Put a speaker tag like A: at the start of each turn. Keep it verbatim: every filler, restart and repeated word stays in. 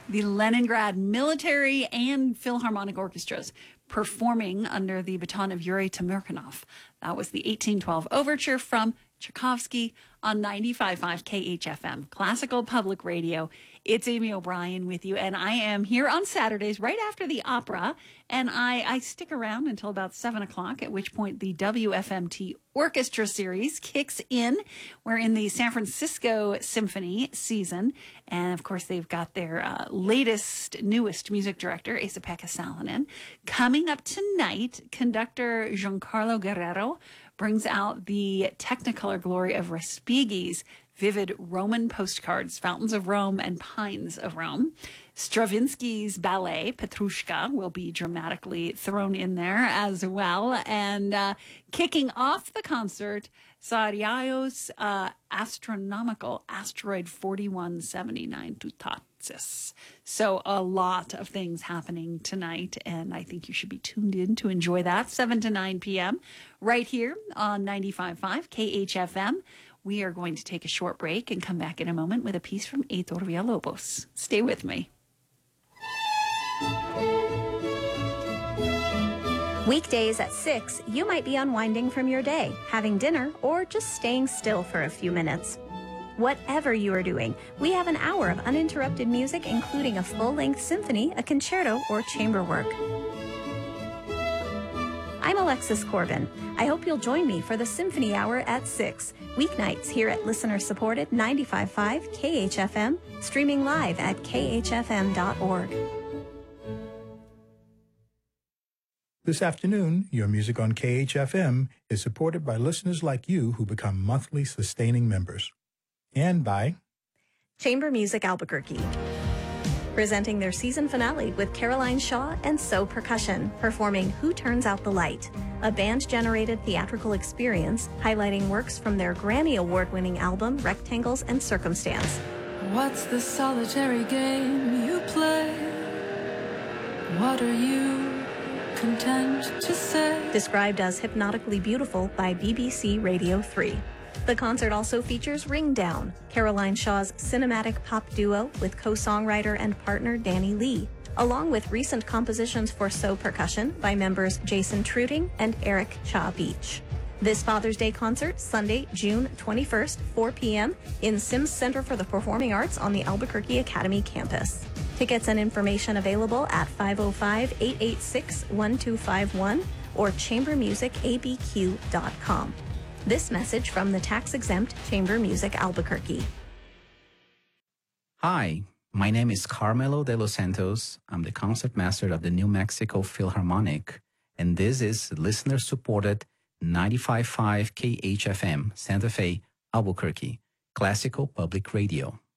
A: the Leningrad Military and Philharmonic Orchestras performing under the baton of Yuri Tamerkanov. That was the eighteen twelve Overture from Tchaikovsky on ninety-five point five K H F M, Classical Public Radio. It's Amy O'Brien with you, and I am here on Saturdays right after the opera, and I, I stick around until about seven o'clock, at which point the W F M T Orchestra Series kicks in. We're in the San Francisco Symphony season, and of course they've got their uh, latest, newest music director, Esa-Pekka Salonen. Coming up tonight, conductor Giancarlo Guerrero brings out the Technicolor glory of Respighi's vivid Roman postcards, Fountains of Rome and Pines of Rome. Stravinsky's ballet, Petrushka, will be dramatically thrown in there as well. And uh, kicking off the concert, Sariaio's uh, astronomical asteroid forty-one seventy-nine Toutatis. So a lot of things happening tonight, and I think you should be tuned in to enjoy that, seven to nine p.m. right here on ninety-five point five K H F M. We are going to take a short break and come back in a moment with a piece from Heitor Villalobos. Stay with me.
B: Weekdays at six, you might be unwinding from your day, having dinner, or just staying still for a few minutes. Whatever you are doing, we have an hour of uninterrupted music, including a full-length symphony, a concerto, or chamber work. I'm Alexis Corbin. I hope you'll join me for the Symphony Hour at six, weeknights here at listener-supported ninety-five point five K H F M, streaming live at K H F M dot org.
C: This afternoon, your music on K H F M is supported by listeners like you who become monthly sustaining members. And by
B: Chamber Music Albuquerque, presenting their season finale with Caroline Shaw and So Percussion, performing Who Turns Out the Light, a band-generated theatrical experience highlighting works from their Grammy Award-winning album Rectangles and Circumstance.
D: What's the solitary game you play? What are you content to say?
B: Described as hypnotically beautiful by B B C Radio three. The concert also features Ring Down, Caroline Shaw's cinematic pop duo with co-songwriter and partner Danny Lee, along with recent compositions for So Percussion by members Jason Truding and Eric Cha Beach. This Father's Day concert, Sunday, June twenty-first, four p.m. in Sims Center for the Performing Arts on the Albuquerque Academy campus. Tickets and information available at five oh five, eight eight six, one two five one or chamber music A B Q dot com. This message from the tax-exempt Chamber Music Albuquerque.
E: Hi, my name is Carmelo de los Santos. I'm the concertmaster of the New Mexico Philharmonic, and this is listener-supported ninety-five point five K H F M, Santa Fe, Albuquerque, Classical Public Radio.